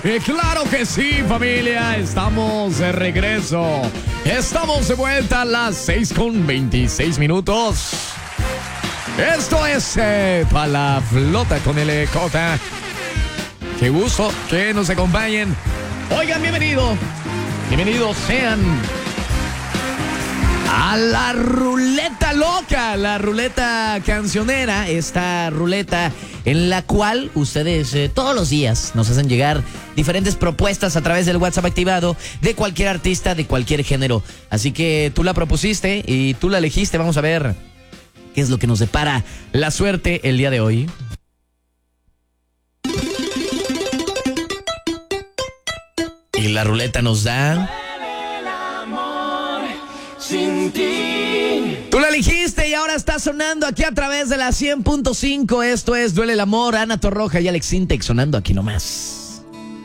Claro que sí, familia. Estamos de regreso. Estamos de vuelta a las 6:26. Esto es Pa' la Flota con el Cota. Qué gusto que nos acompañen. Oigan, bienvenidos sean a la ruleta loca, la ruleta cancionera, esta ruleta en la cual ustedes todos los días nos hacen llegar diferentes propuestas a través del WhatsApp activado de cualquier artista, de cualquier género. Así que tú la propusiste y tú la elegiste. Vamos a ver qué es lo que nos depara la suerte el día de hoy. Y la ruleta nos da... Sin ti. Tú la elegiste y ahora está sonando aquí a través de la 100.5. Esto es Duele el Amor, Ana Torroja y Alex Sintek sonando aquí nomás.